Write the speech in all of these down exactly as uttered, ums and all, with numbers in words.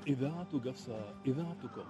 إذاعة قفصة، إذاعتكم.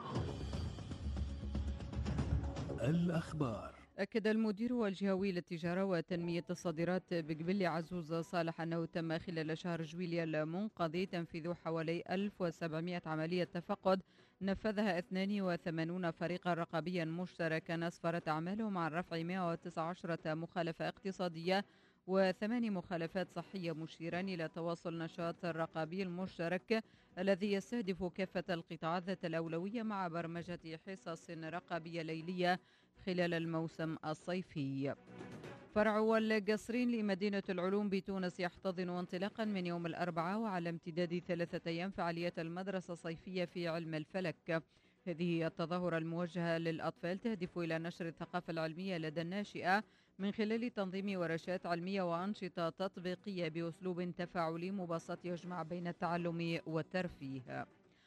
الأخبار. أكد المدير الجهوي للتجارة وتنمية الصادرات بقبلي عزوز صالح أنه تم خلال شهر جويلية المنقضي تنفيذ حوالي ألف وسبعمائة عملية تفقد نفذها اثنان وثمانين فريقا رقابيا مشتركا أسفرت أعمالهم عن رفع مئة وتسعة عشر مخالفة اقتصادية وثمان مخالفات صحية، مشيرا إلى تواصل نشاط الرقابي المشترك الذي يستهدف كافة القطاعات ذات الأولوية مع برمجة حصص رقابية ليلية خلال الموسم الصيفي. فرع القصرين لمدينة العلوم بتونس يحتضن انطلاقا من يوم الأربعاء وعلى امتداد ثلاثة أيام فعاليات المدرسة الصيفية في علم الفلك. هذه التظاهرة الموجهة للأطفال تهدف إلى نشر الثقافة العلمية لدى الناشئة من خلال تنظيم ورشات علمية وأنشطة تطبيقية بأسلوب تفاعلي مبسط يجمع بين التعلم والترفيه.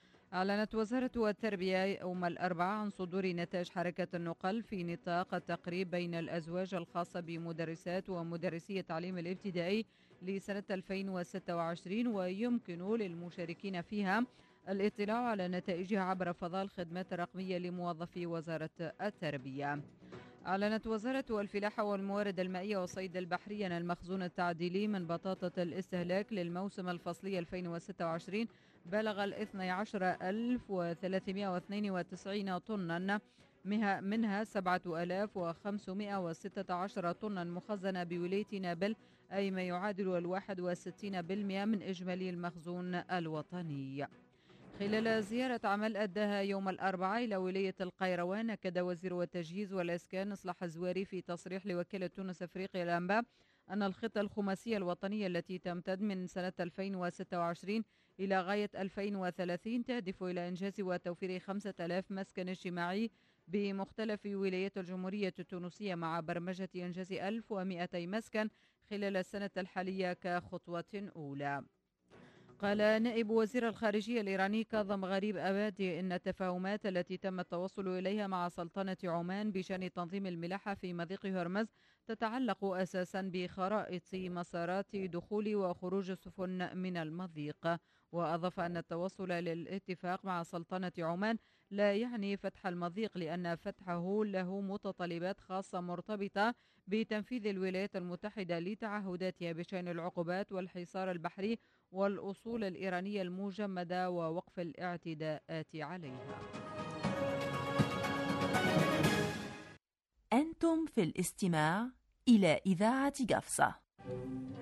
أعلنت وزارة التربية يوم الأربعاء عن صدور نتائج حركة النقل في نطاق التقريب بين الأزواج الخاصة بمدرسات ومدرسي التعليم الابتدائي لسنة ألفين وستة وعشرين، ويمكن للمشاركين فيها الاطلاع على نتائجها عبر فضاء الخدمات الرقمية لموظفي وزارة التربية. أعلنت وزارة الفلاحة والموارد المائية والصيد البحري أن المخزون التعديلي من بطاطا الاستهلاك للموسم الفصلي ألفين وستة وعشرين بلغ الاثني عشر ألف وثلاثمائة واثنين وتسعين طنا، منها سبعة آلاف وخمسمائة وستة عشر طنا مخزنة بولاية نابل، أي ما يعادل الواحد وستين بالمئة من إجمالي المخزون الوطني. خلال زيارة عمل أداها يوم الأربعاء إلى ولاية القيروان، أكد وزير التجهيز والإسكان إصلاح الزواري في تصريح لوكالة تونس أفريقيا الأنباء أن الخطة الخماسية الوطنية التي تمتد من سنة ألفين وستة وعشرين إلى غاية ألفين وثلاثين تهدف إلى إنجاز وتوفير خمسة آلاف مسكن اجتماعي بمختلف ولايات الجمهورية التونسية مع برمجة إنجاز ألف ومئتي مسكن خلال السنة الحالية كخطوة أولى. قال نائب وزير الخارجية الإيراني كاظم غريب أبادي إن التفاهمات التي تم التوصل إليها مع سلطنة عمان بشأن تنظيم الملاحة في مضيق هرمز تتعلق أساسا بخرائط مسارات دخول وخروج السفن من المضيق. وأضاف أن التوصل للاتفاق مع سلطنة عمان لا يعني فتح المضيق، لأن فتحه له متطلبات خاصة مرتبطة بتنفيذ الولايات المتحدة لتعهداتها بشأن العقوبات والحصار البحري والأصول الإيرانية المجمدة ووقف الاعتداءات عليها. أنتم في الاستماع إلى إذاعة قفصة.